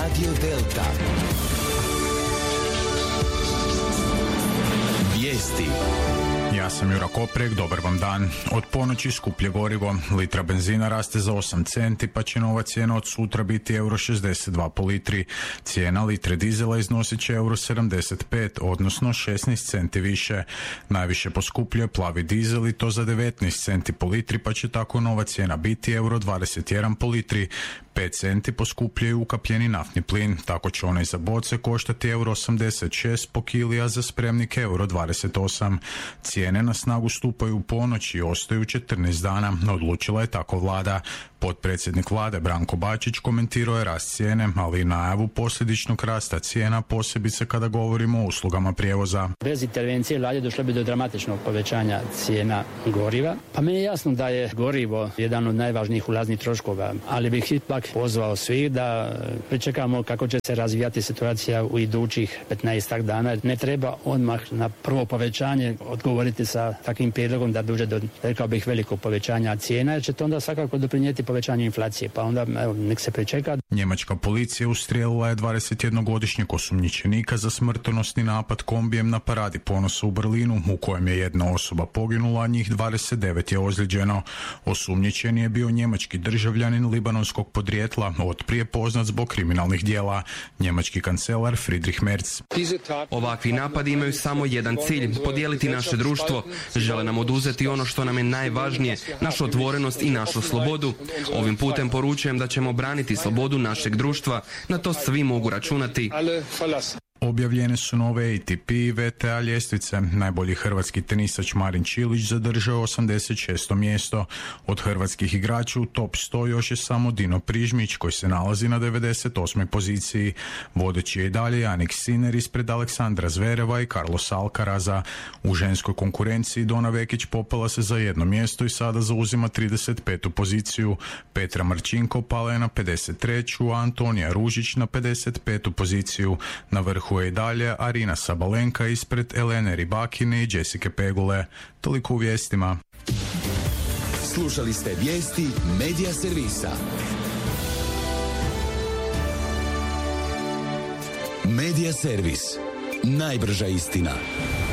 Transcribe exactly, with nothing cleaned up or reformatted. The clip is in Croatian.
Radio Delta. Vijesti. Ja sam Jura Koprek, dobar vam dan. Od ponoći skuplje gorivo, litra benzina raste za osam centi, pa će nova cijena od sutra biti euro šezdeset dva po litri. Cijena litre dizela iznosit će euro sedamdeset pet, odnosno šesnaest centi više. Najviše poskupljuje plavi dizel i to za devetnaest centi po litri, pa će tako nova cijena biti euro dvadeset jedan po litri. pet centi poskupljuje ukapljeni naftni plin, tako će onaj za boce koštati euro osamdeset šest po kili, a za spremnik euro dvadeset osam. Cijene na snagu stupaju u ponoć i ostaju četrnaest dana, odlučila je tako vlada. Potpredsjednik vlade Branko Bačić komentirao je rast cijene, ali i najavu posljedičnog rasta cijena, posebice kada govorimo o uslugama prijevoza. Bez intervencije vlade došlo bi do dramatičnog povećanja cijena goriva. Pa meni je jasno da je gorivo jedan od najvažnijih ulaznih troškova, ali bih ipak pozvao svih da pričekamo kako će se razvijati situacija u idućih petnaestak dana. Ne treba odmah na prvo povećanje odgovoriti sa takvim prijedlogom da dođe do, rekao bih, velikog povećanja cijena, jer će to onda svakako doprinijeti povećanju inflacije, pa onda evo, nek se pričeka. Njemačka policija ustrijelila je dvadesetjednogodišnjeg osumnjičenika za smrtonosni napad kombijem na Paradi ponosa u Berlinu, u kojem je jedna osoba poginula, a njih dvadeset devet je ozlijeđeno. Osumnjičeni je bio njemački državljanin libanonskog podrijetla, otprije poznat zbog kriminalnih djela, njemački kancelar Friedrich Merz. Ovakvi napadi imaju samo jedan cilj, podijeliti naše društvo. Žele nam oduzeti ono što nam je najvažnije, našu otvorenost i našu slobodu. Ovim putem poručujem da ćemo braniti slobodu našeg društva, na to svi mogu računati. Objavljene su nove A T P i V T A ljestvice. Najbolji hrvatski tenisač Marin Čilić zadržao osamdeset šesto mjesto. Od hrvatskih igrača u top sto još je samo Dino Prižmić, koji se nalazi na devedeset osmoj poziciji. Vodeći je i dalje Jannik Sinner ispred Aleksandra Zvereva i Carlosa Alcaraza. U ženskoj konkurenciji Dona Vekić popela se za jedno mjesto i sada zauzima trideset petu poziciju. Petra Marčinko pala je na pedeset treću, a Antonija Ružić na pedeset petu poziciju. Na vrhu je i dalje Arina Sabalenka ispred Elene Rybakine i Jessica Pegule. Toliko u vijestima. Slušali ste vijesti Medija servisa. Medija servis. Najbrža istina.